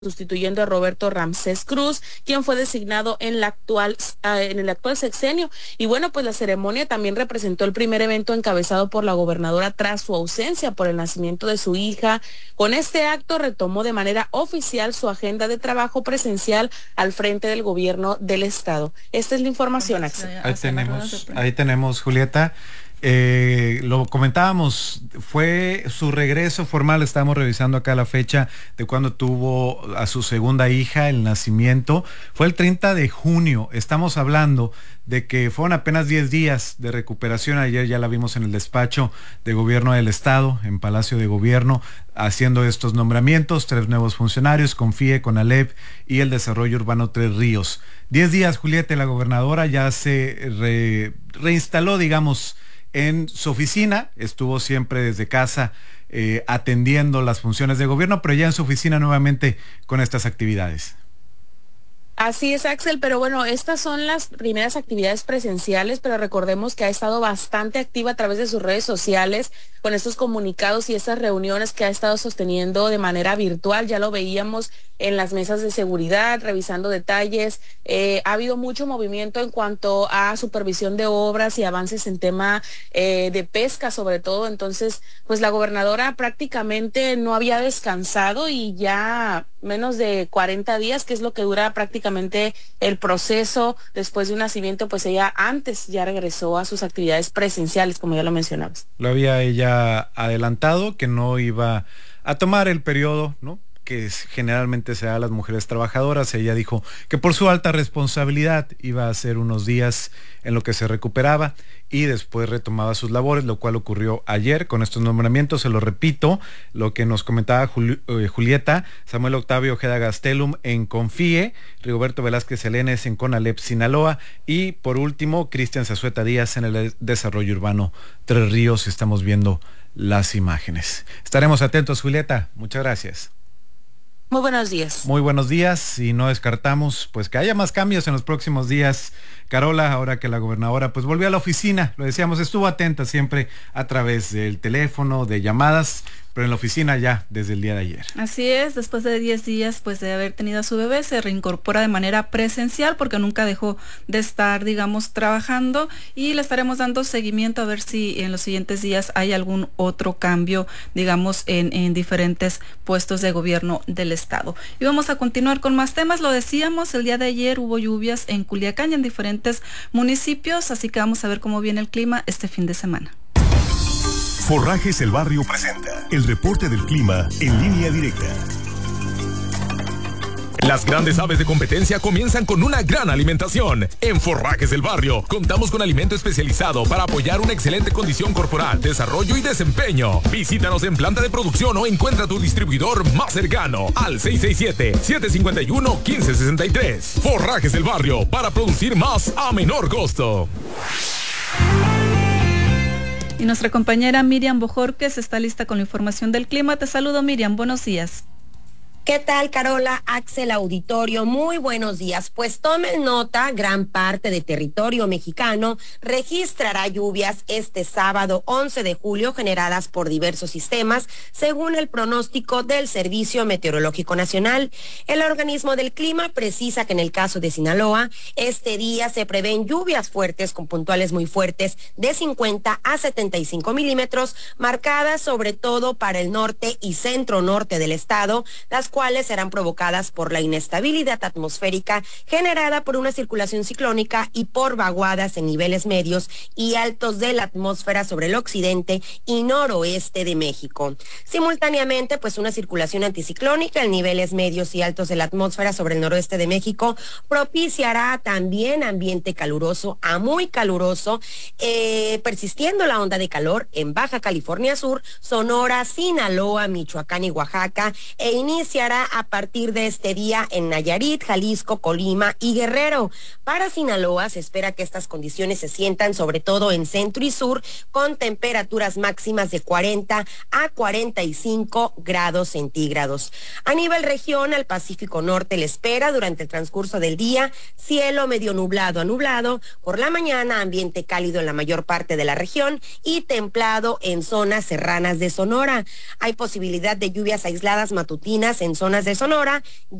sustituyendo a Roberto Ramsés Cruz, quien fue designado en el actual sexenio. Y bueno, pues la ceremonia también representó el primer evento encabezado por la gobernadora tras su ausencia por el nacimiento de su hija. Con este acto retomó de manera oficial su agenda de trabajo presencial al frente del gobierno del estado. Esta es la información, Axel. Ahí tenemos, Julieta. Lo comentábamos, fue su regreso formal. Estamos revisando acá la fecha de cuando tuvo a su segunda hija, el nacimiento. Fue el 30 de junio. Estamos hablando de que fueron apenas 10 días de recuperación. Ayer ya la vimos en el despacho de gobierno del estado, en Palacio de Gobierno, haciendo estos nombramientos, 3 nuevos funcionarios, CONFIE, CONALEP y el Desarrollo Urbano Tres Ríos. 10 días, Julieta, la gobernadora ya se reinstaló, digamos, en su oficina. Estuvo siempre desde casa atendiendo las funciones de gobierno, pero ya en su oficina nuevamente con estas actividades. Así es, Axel, pero bueno, estas son las primeras actividades presenciales, pero recordemos que ha estado bastante activa a través de sus redes sociales con estos comunicados y estas reuniones que ha estado sosteniendo de manera virtual. Ya lo veíamos en las mesas de seguridad, revisando detalles. Ha habido mucho movimiento en cuanto a supervisión de obras y avances en tema de pesca sobre todo. Entonces, pues la gobernadora prácticamente no había descansado y ya menos de 40 días, que es lo que dura prácticamente el proceso después de un nacimiento, pues ella antes ya regresó a sus actividades presenciales, como ya lo mencionabas. Lo había ella adelantado, que no iba a tomar el periodo, ¿no?, que generalmente se da a las mujeres trabajadoras. Ella dijo que por su alta responsabilidad iba a ser unos días en lo que se recuperaba y después retomaba sus labores, lo cual ocurrió ayer con estos nombramientos. Se lo repito, lo que nos comentaba Julieta: Samuel Octavio Ojeda Gastelum en CONFIE, Rigoberto Velázquez Elenes en CONALEP Sinaloa y por último Cristian Zazueta Díaz en el Desarrollo Urbano Tres Ríos. Estamos viendo las imágenes. Estaremos atentos, Julieta. Muchas gracias. Muy buenos días. Muy buenos días, y no descartamos pues que haya más cambios en los próximos días, Carola, ahora que la gobernadora pues volvió a la oficina. Lo decíamos, estuvo atenta siempre a través del teléfono, de llamadas, pero en la oficina ya desde el día de ayer. Así es, después de 10 días pues de haber tenido a su bebé, se reincorpora de manera presencial porque nunca dejó de estar, digamos, trabajando, y le estaremos dando seguimiento a ver si en los siguientes días hay algún otro cambio, digamos, en diferentes puestos de gobierno del estado. Y vamos a continuar con más temas. Lo decíamos, el día de ayer hubo lluvias en Culiacán y en diferentes municipios, así que vamos a ver cómo viene el clima este fin de semana. Forrajes El Barrio presenta el reporte del clima en línea directa. Las grandes aves de competencia comienzan con una gran alimentación. En Forrajes El Barrio contamos con alimento especializado para apoyar una excelente condición corporal, desarrollo y desempeño. Visítanos en planta de producción o encuentra tu distribuidor más cercano al 667-751-1563. Forrajes El Barrio, para producir más a menor costo. Y nuestra compañera Miriam Bojorquez está lista con la información del clima. Te saludo, Miriam, buenos días. ¿Qué tal, Carola, Axel, auditorio? Muy buenos días. Pues tomen nota, gran parte de territorio mexicano registrará lluvias este sábado 11 de julio generadas por diversos sistemas, según el pronóstico del Servicio Meteorológico Nacional. El organismo del clima precisa que en el caso de Sinaloa, este día se prevén lluvias fuertes con puntuales muy fuertes de 50 a 75 milímetros, marcadas sobre todo para el norte y centro norte del estado, las cuales serán provocadas por la inestabilidad atmosférica generada por una circulación ciclónica y por vaguadas en niveles medios y altos de la atmósfera sobre el occidente y noroeste de México. Simultáneamente, pues una circulación anticiclónica en niveles medios y altos de la atmósfera sobre el noroeste de México propiciará también ambiente caluroso a muy caluroso, persistiendo la onda de calor en Baja California Sur, Sonora, Sinaloa, Michoacán y Oaxaca, e iniciará a partir de este día en Nayarit, Jalisco, Colima y Guerrero. Para Sinaloa se espera que estas condiciones se sientan sobre todo en centro y sur, con temperaturas máximas de 40 a 45 grados centígrados. A nivel región, al Pacífico Norte le espera durante el transcurso del día cielo medio nublado a nublado, por la mañana ambiente cálido en la mayor parte de la región y templado en zonas serranas de Sonora. Hay posibilidad de lluvias aisladas matutinas en en zonas de Sonora